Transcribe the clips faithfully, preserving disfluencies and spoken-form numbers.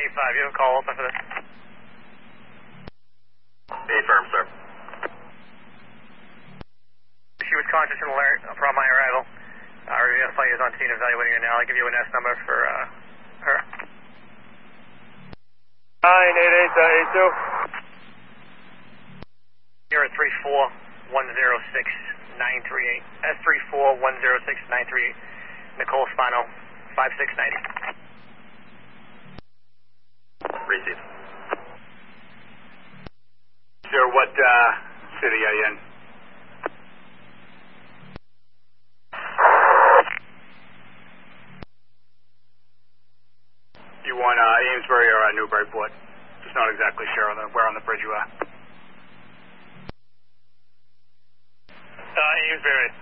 five, you have a call open for this? Affirm, sir. She was conscious and alert upon my arrival. Our identify is on scene evaluating her now. I'll give you an S number for uh, her. nine eight eight eight two. You're at three four one zero six nine three eight. S three four one zero six nine three eight. Nicole Spano, five six ninety. Received. Sir, what uh, city are you in? You want uh, Amesbury or uh, Newburyport? Just not exactly sure on the, where on the bridge you are. Uh, Amesbury.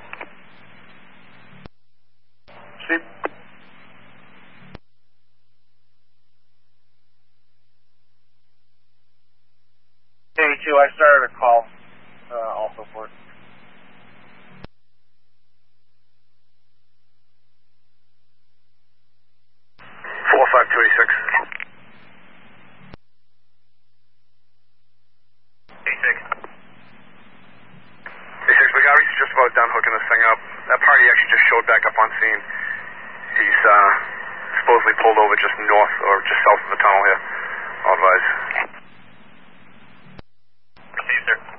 Sleep. eighty-two, I started a call, uh, also for it. four five two eight six. eighty-six. eighty-six, McGarry's just about done hooking this thing up. That party actually just showed back up on scene. He's uh, supposedly pulled over just north or just south of the tunnel here. I'll advise. Received, sir.